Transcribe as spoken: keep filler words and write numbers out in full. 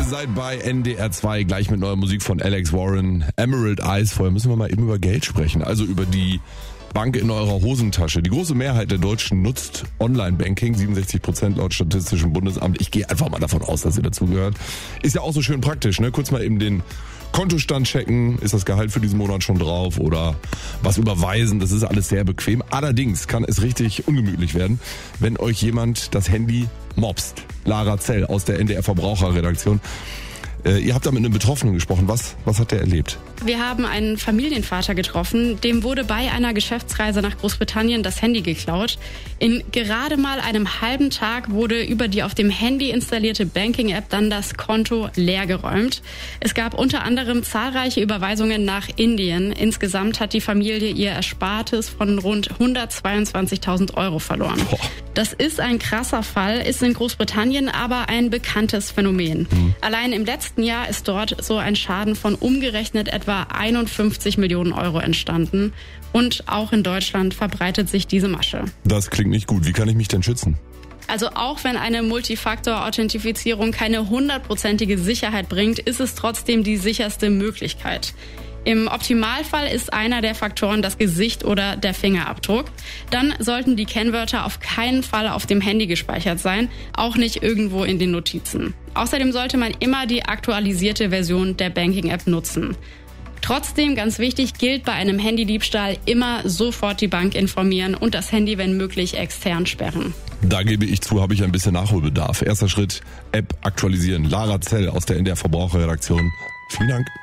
Ihr seid bei N D R zwei, gleich mit neuer Musik von Alex Warren, Emerald Eyes. Vorher müssen wir mal eben über Geld sprechen, also über die Bank in eurer Hosentasche. Die große Mehrheit der Deutschen nutzt Online-Banking, siebenundsechzig Prozent laut Statistischem Bundesamt. Ich gehe einfach mal davon aus, dass ihr dazugehört. Ist ja auch so schön praktisch, ne? Kurz mal eben den Kontostand checken, ist das Gehalt für diesen Monat schon drauf oder was überweisen, das ist alles sehr bequem. Allerdings kann es richtig ungemütlich werden, wenn euch jemand das Handy mobst. Lara Zell aus der N D R Verbraucherredaktion. Äh, ihr habt da mit einem Betroffenen gesprochen. Was, was hat der erlebt? Wir haben einen Familienvater getroffen, dem wurde bei einer Geschäftsreise nach Großbritannien das Handy geklaut. In gerade mal einem halben Tag wurde über die auf dem Handy installierte Banking-App dann das Konto leergeräumt. Es gab unter anderem zahlreiche Überweisungen nach Indien. Insgesamt hat die Familie ihr Erspartes von rund hundertzweiundzwanzigtausend Euro verloren. Boah. Das ist ein krasser Fall, ist in Großbritannien aber ein bekanntes Phänomen. Mhm. Allein im letzten Jahr ist dort so ein Schaden von umgerechnet etwa einundfünfzig Millionen Euro entstanden. Und auch in Deutschland verbreitet sich diese Masche. Das klingt nicht gut. Wie kann ich mich denn schützen? Also auch wenn eine Multifaktor-Authentifizierung keine hundertprozentige Sicherheit bringt, ist es trotzdem die sicherste Möglichkeit. Im Optimalfall ist einer der Faktoren das Gesicht oder der Fingerabdruck. Dann sollten die Kennwörter auf keinen Fall auf dem Handy gespeichert sein, auch nicht irgendwo in den Notizen. Außerdem sollte man immer die aktualisierte Version der Banking-App nutzen. Trotzdem, ganz wichtig, gilt bei einem Handydiebstahl immer sofort die Bank informieren und das Handy, wenn möglich, extern sperren. Da gebe ich zu, habe ich ein bisschen Nachholbedarf. Erster Schritt, App aktualisieren. Lara Zell aus der N D R Verbraucherredaktion. Vielen Dank.